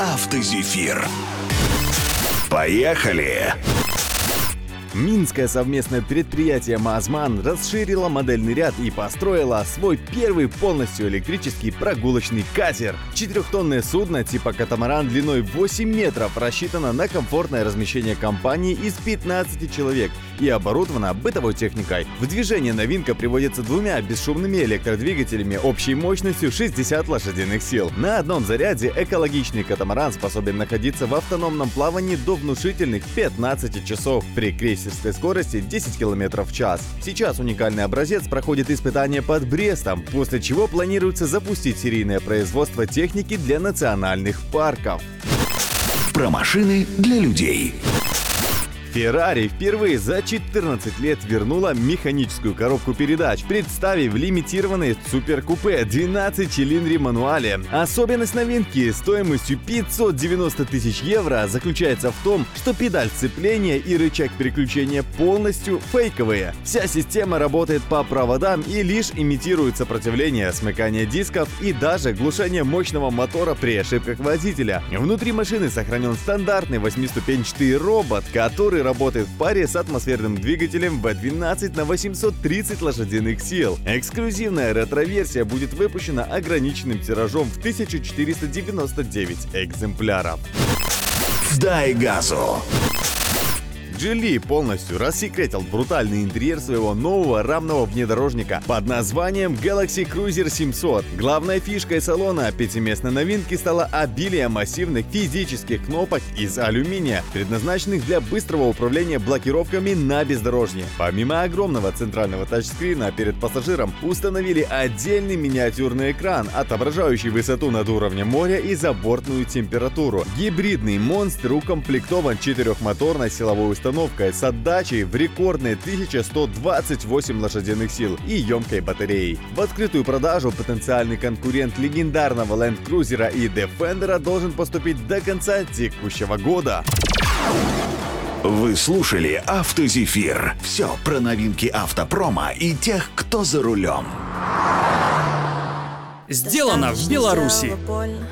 Автозефир. Поехали! Минское совместное предприятие «МАЗМАН» расширило модельный ряд и построило свой первый полностью электрический прогулочный катер. 4-тонное судно типа катамаран длиной 8 метров рассчитано на комфортное размещение компании из 15 человек и оборудовано бытовой техникой. В движение новинка приводится двумя бесшумными электродвигателями общей мощностью 60 лошадиных сил. На одном заряде экологичный катамаран способен находиться в автономном плавании до внушительных 15 часов при крейсерской скорости 10 км в час. Сейчас уникальный образец проходит испытания под Брестом, после чего планируется запустить серийное производство техники для национальных парков. Про машины для людей. Ferrari впервые за 14 лет вернула механическую коробку передач, представив лимитированное суперкупе 12-цилиндре мануале. Особенность новинки стоимостью 590 тысяч евро заключается в том, что педаль сцепления и рычаг переключения полностью фейковые. Вся система работает по проводам и лишь имитирует сопротивление, смыкание дисков и даже глушение мощного мотора при ошибках водителя. Внутри машины сохранен стандартный 8-ступенчатый робот, который работает в паре с атмосферным двигателем V12 на 830 лошадиных сил. Эксклюзивная ретро-версия будет выпущена ограниченным тиражом в 1499 экземпляров. Дай газу! Geely полностью рассекретил брутальный интерьер своего нового рамного внедорожника под названием Galaxy Cruiser 700. Главной фишкой салона пятиместной новинки стало обилие массивных физических кнопок из алюминия, предназначенных для быстрого управления блокировками на бездорожье. Помимо огромного центрального тачскрина перед пассажиром установили отдельный миниатюрный экран, отображающий высоту над уровнем моря и забортную температуру. Гибридный монстр укомплектован 4-моторной силовой установкой с отдачей в рекордные 1128 лошадиных сил и емкой батареей. В открытую продажу потенциальный конкурент легендарного Land Cruiser и Defender должен поступить до конца текущего года. Вы слушали Автозефир. Все про новинки автопрома и тех, кто за рулем. Сделано в Беларуси.